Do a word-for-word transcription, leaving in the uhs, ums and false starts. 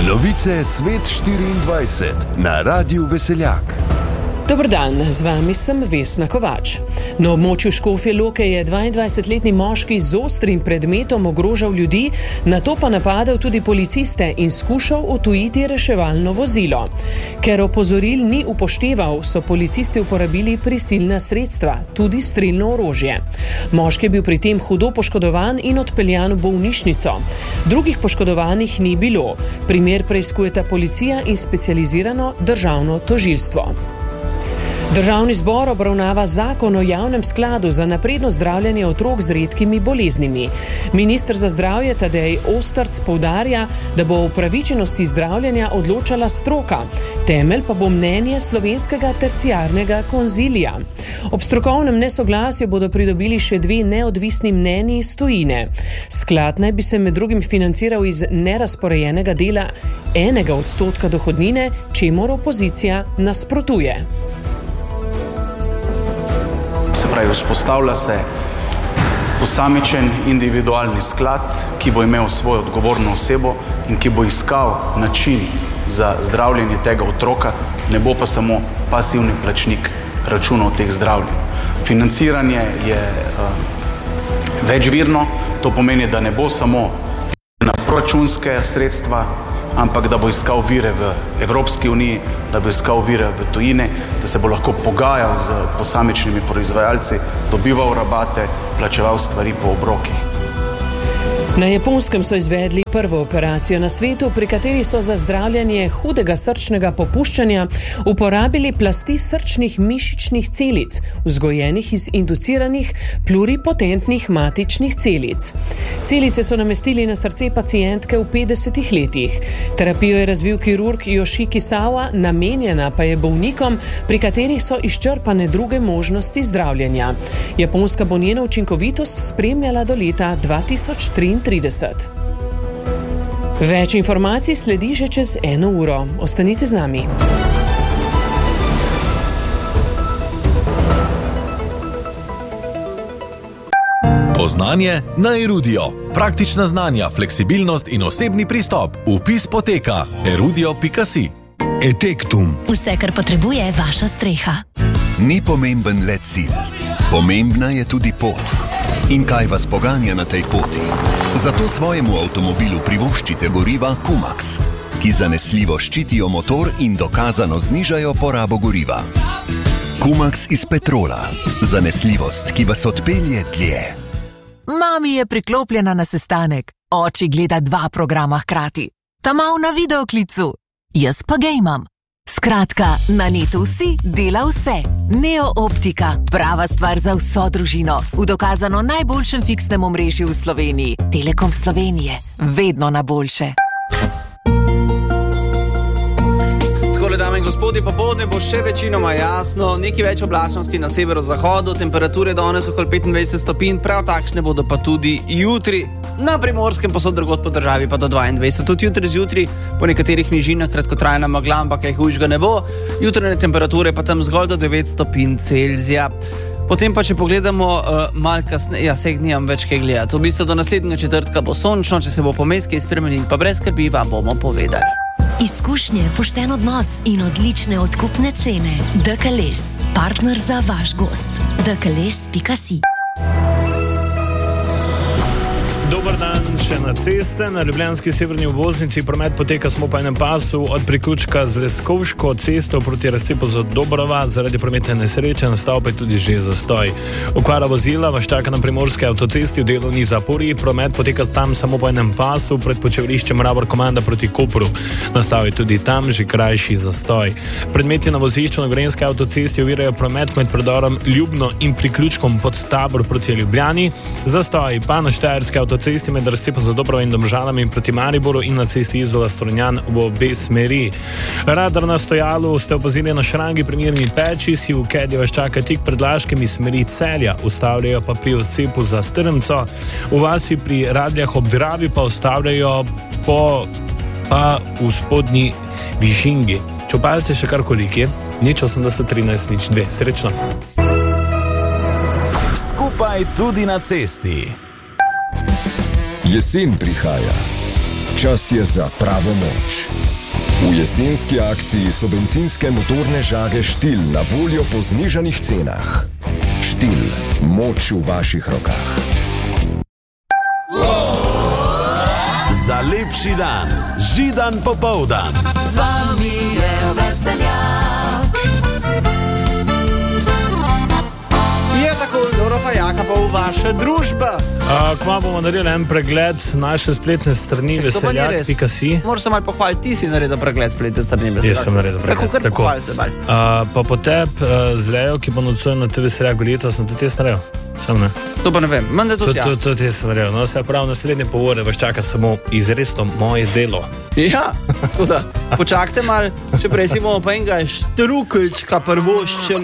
Novice Svet štiriindvajset na Radiu Veseljak. Dober dan, z vami sem Vesna Kovač. Na območju Škofje Loke je dvaindvajsetletni moški z ostrim predmetom ogrožal ljudi, nato pa napadel tudi policiste in skušal odtujiti reševalno vozilo. Ker opozoril ni upošteval, so policisti uporabili prisilna sredstva, tudi strelno orožje. Moški je bil pri tem hudo poškodovan in odpeljan v bolnišnico. Drugih poškodovanih ni bilo. Primer preiskujeta policija in specializirano državno tožilstvo. Državni zbor obravnava zakon o javnem skladu za napredno zdravljenje otrok z redkimi boleznimi. Minister za zdravje Tadej Ostrc poudarja, da bo o upravičenosti zdravljenja odločala stroka, temelj pa bo mnenje slovenskega terciarnega konzilija. Ob strokovnem nesoglasju bodo pridobili še dve neodvisni mnenji iz tujine. Sklad naj bi se med drugim financiral iz nerazporejenega dela enega odstotka dohodnine, čemur opozicija nasprotuje. Se pravi, vzpostavlja se posamičen individualni sklad, ki bo imel svojo odgovorno osebo in ki bo iskal način za zdravljenje tega otroka, ne bo pa samo pasivni plačnik računov teh zdravljenj. Financiranje je uh, večvirno, to pomeni, da ne bo samo na proračunske sredstva, ampak da bo iskal vire v Evropski uniji, da bo iskal vire v tujini, da se bo lahko pogajal z posamičnimi proizvajalci, dobival rabate, plačeval stvari po obrokih. Na Japonskem so izvedli prvo operacijo na svetu, pri kateri so za zdravljenje hudega srčnega popuščanja uporabili plasti srčnih mišičnih celic, vzgojenih iz induciranih pluripotentnih matičnih celic. Celice so namestili na srce pacientke v petdesetih letih. Terapijo je razvil kirurg Yoshiki Sawa, namenjena pa je bolnikom, pri katerih so izčrpane druge možnosti zdravljenja. Japonska bo njeno učinkovitost spremljala do leta dva tisoč triintrideset. Več informacij sledi že čez eno uro. Ostanite z nami. Poznanje na Erudio. Praktična znanja, fleksibilnost in osebni pristop. Vpis poteka erudio pika si. Etektum. Vse, kar potrebuje vaša streha. Ni pomemben le cilj. Pomembna je tudi pot. In kaj vas poganja na tej poti? Zato svojemu avtomobilu privoščite goriva Kumax, ki zanesljivo ščitijo motor in dokazano znižajo porabo goriva. Kumax iz petrola. Zanesljivost, ki vas odpelje dlje. Mami je priklopljena na sestanek. Oči gleda dva programa hkrati. Tamal na videoklicu. Jaz pa gejmam. Skratka, na netu vsi dela vse. Neo Optika, prava stvar za vso družino. V dokazano najboljšem fiksnem omrežju v Sloveniji. Telekom Slovenije, vedno na boljše. Takole, dame in gospodje, popoldne bo še večinoma jasno, nekaj več oblačnosti na severozahodu, temperature danes okoli petindvajset stopinj, prav takšne bodo pa tudi jutri. Na Primorskem pa so drugod po državi pa do dvaindvajset, tudi jutri zjutraj po nekaterih nižinah kratkotrajna megla, ampak kaj hujšega ne bo. Jutranje temperature pa tam zgolj do devet stopinj Celzija. Potem pa, če pogledamo uh, malo kasneje, ja, sej nimam več kaj gledati. V bistvu do naslednjega četrtka bo sončno, če se bo pomestke spremenili, pa brez skrbi vam bomo povedali. Izkušnje, pošten odnos in odlične odkupne cene. Dekales, partner za vaš gost. dekales pika si. Dober dan še na ceste. Na ljubljanski severni obvoznici promet poteka samo po enem pasu od priključka z Leskovško cesto proti razcepu za Dobrova. Zaradi prometne nesreče nastal pa je tudi že zastoj. Okvara vozila vas čaka na primorski avtocesti v delovni zapori. Promet poteka tam samo po enem pasu pred počevališčem Rabor Komanda proti Kopru. Nastal je tudi tam že krajši zastoj. Predmeti na vozišču na Gorenjski avtocesti ovirajo promet med predorom Ljubno in priključkom pod Tabor proti Ljubljani. Zastoj pa na Štajerski avtocesti cesti med razcepom za Dobrovo in Domžalami proti Mariboru in na cesti Izola Strunjan v obe smeri. Radar na stojalu ste opazili na Šrangi pri Mirni peči, si v Kedi vas čaka tik pred Laškem iz smeri Celja, ustavljajo pa pri odcepu za Strmco, v vasi pri Radljah ob Dravi pa ustavljajo po pa v spodnji Višingi. Če opazite še kar koliki, nič osemdeset trinajst nič dve. Srečno. Skupaj tudi na cesti. Jesen prihaja. Čas je za pravo moč. V jesenski akciji so bencinske motorne žage Štil na voljo po znižanih cenah. Štil, moč v vaših rokah. Za lepši dan, Židan popoldan. Z vami je veseljak. Je tako, dobro pa jaka pa v vaša družba. Kma bomo naredili en pregled naše spletne strani veseljak pika si. Moraš se malo pohvaliti, ti si naredil pregled spletne strani veseljak. Jaz sem naredil pregled. Tako, kar pohvali se malo. Uh, pa po teb uh, z Lejo, ki bo nocoj na te veseljak Golica, sem tudi jaz naredil. Sam ne. To pa ne vem, menda tudi ja. To, to, to jaz sem naredil. No, se pravi, naslednje povore vas čaka samo izredno moje delo. Ja, tako da, počakajte malo, če prej si bomo pa enega štrukeljčka prvoščen